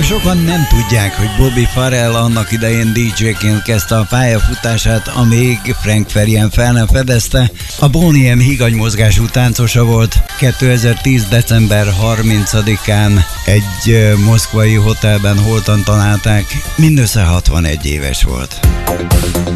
Sokan nem tudják, hogy Bobby Farrell annak idején DJ-ként kezdte a pályafutását, amíg Frank Farian fel nem fedezte. A Boney M higanymozgású táncosa volt. 2010. december 30-án egy moszkvai hotelben holtan találták. Mindössze 61 éves volt.